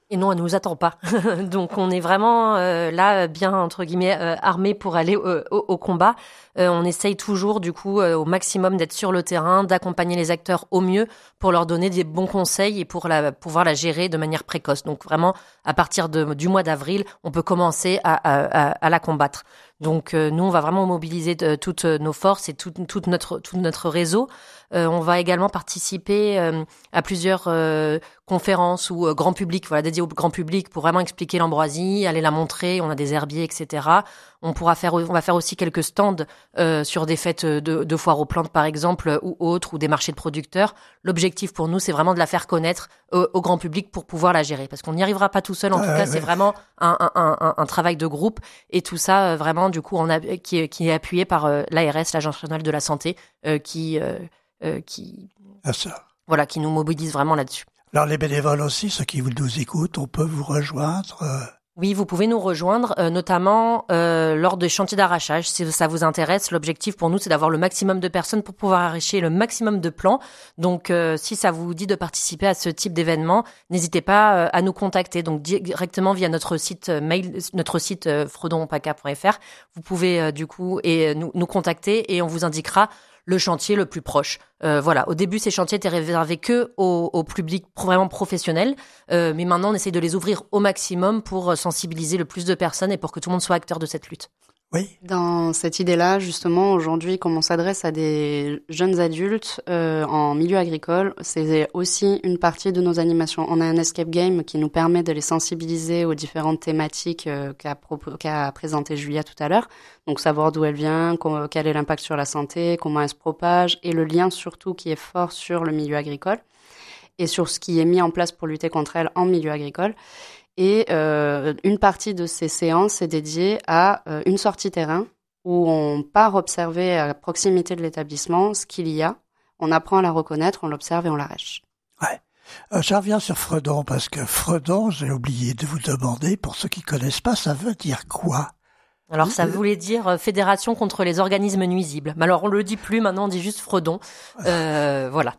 Et non, elle ne nous attend pas. Donc, on est vraiment là, bien, entre guillemets, armés pour aller au combat. On essaye toujours, du coup, au maximum d'être sur le terrain, d'accompagner les acteurs au mieux pour leur donner des bons conseils et pour pouvoir la gérer de manière précoce. Donc, vraiment, à partir du mois d'avril, on peut commencer à la combattre. Donc, nous, on va vraiment mobiliser toutes nos forces et tout notre réseau. On va également participer à plusieurs conférences ou grand public, voilà, dédiées au grand public pour vraiment expliquer l'ambroisie, aller la montrer. On a des herbiers, etc. On va faire aussi quelques stands sur des fêtes de foires aux plantes, par exemple, ou autres, ou des marchés de producteurs. L'objectif pour nous, c'est vraiment de la faire connaître au grand public pour pouvoir la gérer. Parce qu'on n'y arrivera pas tout seul. En tout cas, c'est vraiment un travail de groupe. Et tout ça, vraiment, du coup, qui est appuyé par l'ARS, l'Agence régionale de la santé, qui nous mobilise vraiment là-dessus. Alors les bénévoles aussi, ceux qui nous écoutent, on peut vous rejoindre Oui, vous pouvez nous rejoindre, notamment lors des chantiers d'arrachage. Si ça vous intéresse, l'objectif pour nous, c'est d'avoir le maximum de personnes pour pouvoir arracher le maximum de plants. Donc, si ça vous dit de participer à ce type d'événement, n'hésitez pas à nous contacter. Donc, directement via notre site mail, notre site fredonpaca.fr. Vous pouvez du coup nous contacter et on vous indiquera le chantier le plus proche. Voilà. Au début, ces chantiers étaient réservés que au public vraiment professionnel, mais maintenant, on essaie de les ouvrir au maximum pour sensibiliser le plus de personnes et pour que tout le monde soit acteur de cette lutte. Oui. Dans cette idée-là, justement, aujourd'hui, comme on s'adresse à des jeunes adultes en milieu agricole, c'est aussi une partie de nos animations. On a un escape game qui nous permet de les sensibiliser aux différentes thématiques qu'a présenté Julia tout à l'heure. Donc, savoir d'où elle vient, quel est l'impact sur la santé, comment elle se propage, et le lien surtout qui est fort sur le milieu agricole et sur ce qui est mis en place pour lutter contre elle en milieu agricole. Et une partie de ces séances est dédiée à une sortie terrain où on part observer à proximité de l'établissement ce qu'il y a. On apprend à la reconnaître, on l'observe et on l'arrache. Ouais. Je reviens sur Fredon parce que Fredon, j'ai oublié de vous demander, pour ceux qui connaissent pas, ça veut dire quoi ? Alors, ça voulait dire Fédération contre les organismes nuisibles. Mais alors, on le dit plus, maintenant, on dit juste Fredon. Voilà.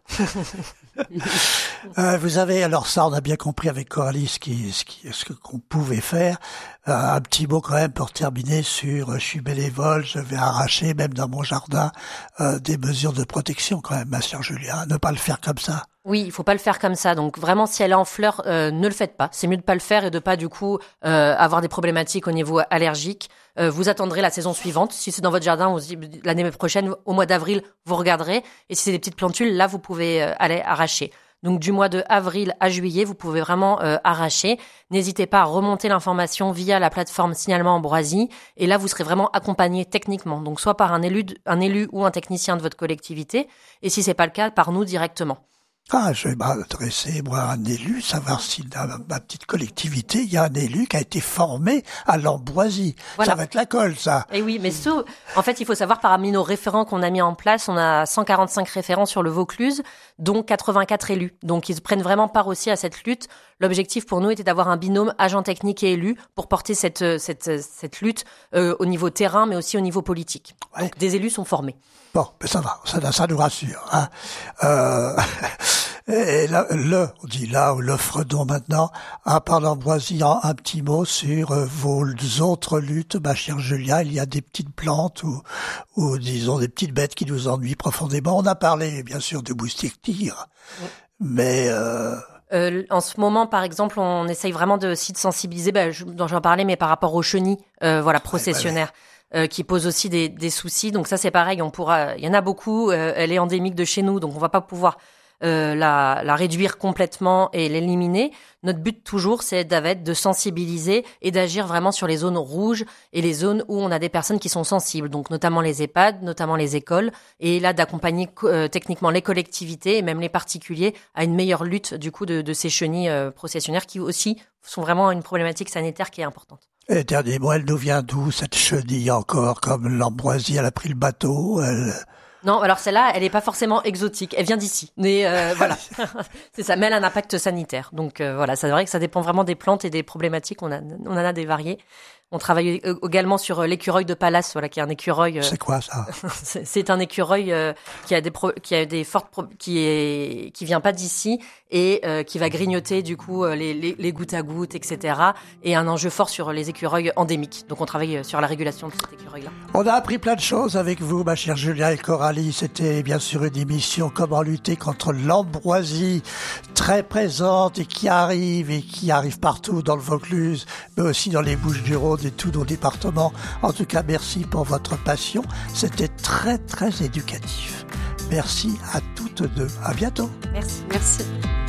Vous avez, alors ça, on a bien compris avec Coralie ce qu'on pouvait faire. Un petit mot quand même pour terminer sur, je suis bénévole, je vais arracher, même dans mon jardin, des mesures de protection quand même, ma chère Julia. Ne pas le faire comme ça. Oui, il faut pas le faire comme ça. Donc vraiment, si elle est en fleurs, ne le faites pas. C'est mieux de pas le faire et de pas du coup avoir des problématiques au niveau allergique. Vous attendrez la saison suivante. Si c'est dans votre jardin, l'année prochaine, au mois d'avril, vous regarderez. Et si c'est des petites plantules, là, vous pouvez aller arracher. Donc du mois de avril à juillet, vous pouvez vraiment arracher. N'hésitez pas à remonter l'information via la plateforme Signalement Ambroisie. Et là, vous serez vraiment accompagné techniquement. Donc soit par un élu ou un technicien de votre collectivité. Et si c'est pas le cas, par nous directement. Je vais m'adresser, moi, à un élu, savoir si dans ma petite collectivité, il y a un élu qui a été formé à l'ambroisie. Voilà. Ça va être la colle, ça. Et oui, mais en fait, il faut savoir, parmi nos référents qu'on a mis en place, on a 145 référents sur le Vaucluse, dont 84 élus. Donc, ils prennent vraiment part aussi à cette lutte. L'objectif pour nous était d'avoir un binôme agent technique et élu pour porter cette lutte au niveau terrain, mais aussi au niveau politique. Ouais. Donc, des élus sont formés. Bon, mais ça va, ça nous rassure. Hein. Et là, on dit là, le Fredon maintenant, à part l'ambroisie, un petit mot sur vos autres luttes, ma chère Julia. Il y a des petites plantes ou disons des petites bêtes qui nous ennuient profondément. On a parlé, bien sûr, de moustiques-tigres, mais... en ce moment, par exemple, on essaye vraiment de sensibiliser, j'en parlais, mais par rapport aux chenilles, processionnaires. Qui pose aussi des soucis. Donc ça, c'est pareil, il y en a beaucoup, elle est endémique de chez nous, donc on va pas pouvoir la réduire complètement et l'éliminer. Notre but toujours, c'est de sensibiliser et d'agir vraiment sur les zones rouges et les zones où on a des personnes qui sont sensibles, donc notamment les EHPAD, notamment les écoles, et là d'accompagner techniquement les collectivités et même les particuliers à une meilleure lutte du coup de ces chenilles processionnaires qui aussi sont vraiment une problématique sanitaire qui est importante. Et dernier mot, elle nous vient d'où cette chenille encore, comme l'ambroisie, elle a pris le bateau, Non, alors celle-là, elle est pas forcément exotique. Elle vient d'ici. Mais voilà, c'est ça. Mais elle a un impact sanitaire. Donc voilà, c'est vrai que ça dépend vraiment des plantes et des problématiques. On en a des variées. On travaille également sur l'écureuil de Pallas, voilà, qui est un écureuil. C'est quoi ça? C'est un écureuil qui vient pas d'ici et qui va grignoter du coup les gouttes à gouttes, etc. Et un enjeu fort sur les écureuils endémiques. Donc on travaille sur la régulation de cet écureuil-là. On a appris plein de choses avec vous, ma chère Julia et Coralie. C'était bien sûr une émission Comment lutter contre l'ambroisie, très présente et qui arrive partout dans le Vaucluse, mais aussi dans les Bouches-du-Rhône et tous nos départements. En tout cas, merci pour votre passion. C'était très, très éducatif. Merci à toutes deux. À bientôt. Merci.